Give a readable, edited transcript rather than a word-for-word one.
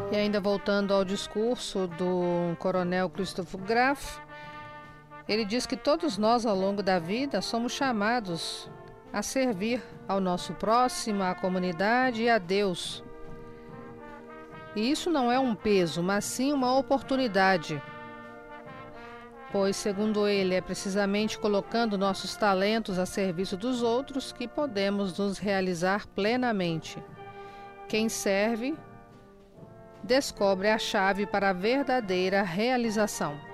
E ainda voltando ao discurso do coronel Christoph Graf, ele diz que todos nós ao longo da vida somos chamados a servir ao nosso próximo, à comunidade e a Deus. E isso não é um peso, mas sim uma oportunidade. Pois, segundo ele, é precisamente colocando nossos talentos a serviço dos outros que podemos nos realizar plenamente. Quem serve descobre a chave para a verdadeira realização.